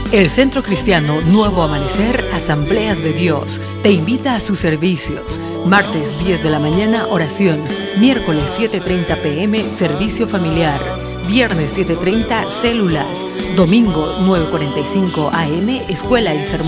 El Centro Cristiano Nuevo Amanecer, Asambleas de Dios, te invita a sus servicios. Martes 10 de la mañana, oración. Miércoles 7:30 p.m., servicio familiar. Viernes 7:30, células. Domingo 9:45 a.m., escuela y sermón.